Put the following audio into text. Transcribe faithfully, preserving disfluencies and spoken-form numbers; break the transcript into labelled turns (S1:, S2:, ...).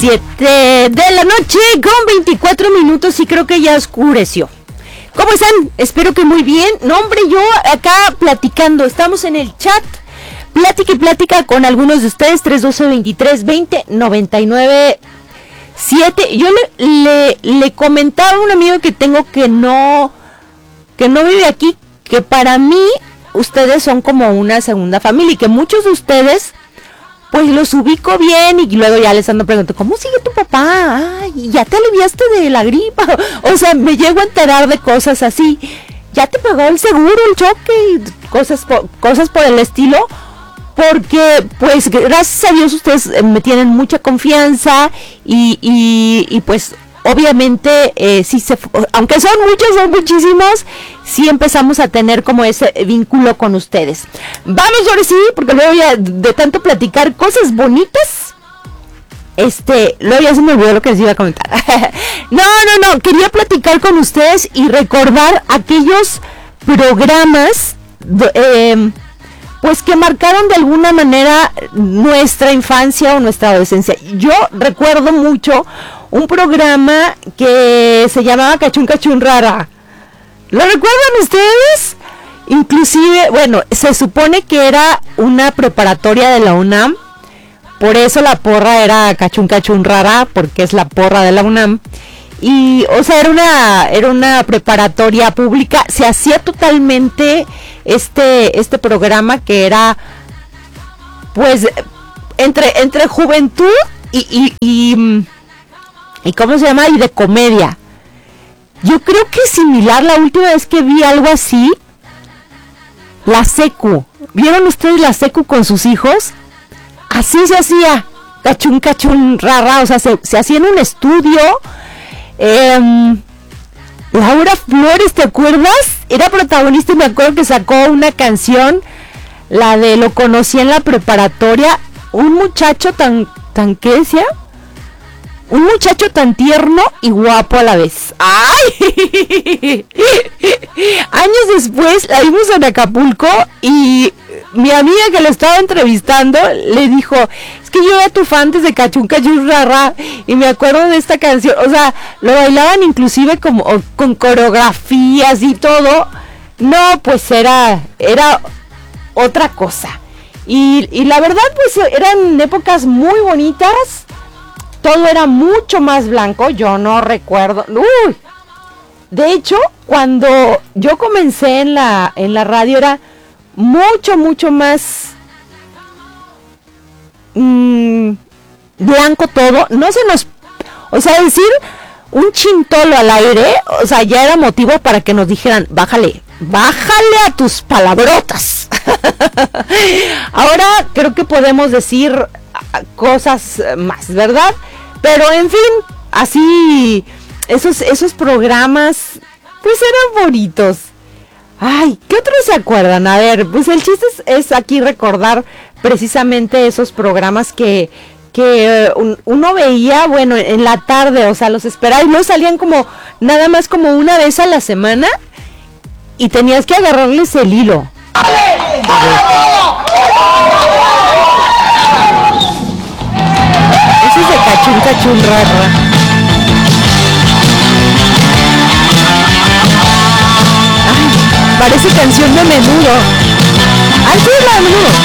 S1: siete de la noche con veinticuatro minutos y creo que ya oscureció. ¿Cómo están? Espero que muy bien. No, hombre, yo acá platicando, estamos en el chat, plática y plática con algunos de ustedes, tres doce veintitrés veinte noventa y nueve siete. Yo le, le, le comentaba a un amigo que tengo que no, que no vive aquí, que para mí ustedes son como una segunda familia y que muchos de ustedes pues los ubico bien y luego ya les ando preguntando, ¿cómo sigue tu papá? Ay, ¿ya te aliviaste de la gripa? O sea, me llego a enterar de cosas así. ¿Ya te pagó el seguro, el choque? Y cosas, por, cosas por el estilo. Porque, pues, gracias a Dios ustedes me tienen mucha confianza y, y, y pues, obviamente, eh, sí se, aunque son muchos, son muchísimos, sí empezamos a tener como ese vínculo con ustedes. Vamos ahora sí, porque luego ya de tanto platicar cosas bonitas, este, luego ya se me olvidó lo que les iba a comentar. no, no, no, quería platicar con ustedes y recordar aquellos programas, de, eh, pues que marcaron de alguna manera nuestra infancia o nuestra adolescencia. Yo recuerdo mucho un programa que se llamaba Cachún Cachún Rara. ¿Lo recuerdan ustedes? Inclusive, bueno, se supone que era una preparatoria de la UNAM, por eso la porra era Cachún Cachún Rara, porque es la porra de la UNAM. Y, o sea, era una, era una preparatoria pública, se hacía totalmente este, este programa que era, pues, entre, entre juventud y, y, y, y, ¿cómo se llama? Y de comedia. Yo creo que similar, la última vez que vi algo así, la secu. ¿Vieron ustedes la secu con sus hijos? Así se hacía, Cachún Cachún Rara, o sea, se, se hacía en un estudio. Eh, Laura Flores, ¿te acuerdas? Era protagonista y me acuerdo que sacó una canción, la de Lo conocí en la preparatoria, un muchacho tan, tan, ¿qué decía? Un muchacho tan tierno y guapo a la vez. ¡Ay! Años después la vimos en Acapulco y mi amiga que la estaba entrevistando le dijo, es que yo era tu fan desde Cachún Cachún Rara y me acuerdo de esta canción. O sea, lo bailaban inclusive como con coreografías y todo. No, pues era, era otra cosa. Y, y la verdad, pues eran épocas muy bonitas. Todo era mucho más blanco, yo no recuerdo. Uy. De hecho, cuando yo comencé en la, en la radio era mucho, mucho más mmm, blanco todo. No se nos... O sea, decir un chintolo al aire, o sea, ya era motivo para que nos dijeran, bájale, bájale a tus palabrotas. Ahora creo que podemos decir cosas más, ¿verdad? Pero en fin, así, esos, esos programas, pues eran bonitos. Ay, ¿qué otros se acuerdan? A ver, pues el chiste es, es aquí recordar precisamente esos programas que, que un, uno veía, bueno, en la tarde, o sea, los esperaba y no salían como, nada más como una vez a la semana y tenías que agarrarles el hilo. ¡Ale! Eso es de Cachún Cachún Rara. Ay, parece canción de Menudo. Ay, sí, la de Menudo.